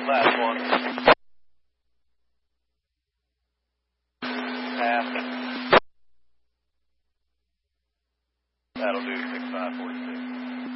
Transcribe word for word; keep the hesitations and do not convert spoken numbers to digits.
Last one. Pass. That'll do, six five forty-six.